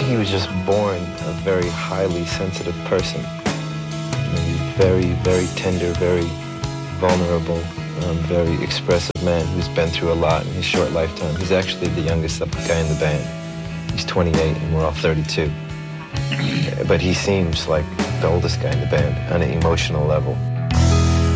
think he was just born a very highly sensitive person. He's very, very tender, very vulnerable, very expressive man who's been through a lot in his short lifetime. He's actually the youngest guy in the band. He's 28 and we're all 32. But he seems like the oldest guy in the band on an emotional level.